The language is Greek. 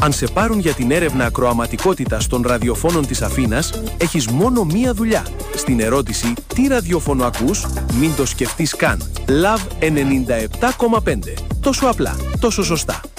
Αν σε πάρουν για την έρευνα ακροαματικότητας των ραδιοφώνων της Αθήνας, έχεις μόνο μία δουλειά. Στην ερώτηση «Τι ραδιόφωνο ακούς?» μην το σκεφτείς καν. Love 97,5. Τόσο απλά, τόσο σωστά.